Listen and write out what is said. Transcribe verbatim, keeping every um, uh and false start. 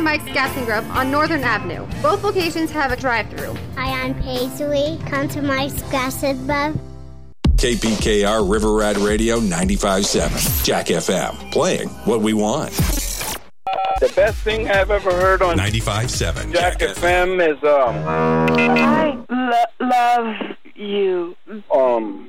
Mike's Gas and Grub on Northern Avenue. Both locations have a drive-thru. Hi, I'm Paisley. Come to Mike's Gas and Grub. K P K R River Rat Radio ninety-five point seven. Jack F M. Playing what we want. The best thing I've ever heard on ninety-five point seven. Jack, Jack F M is, um... I lo- love you. Um...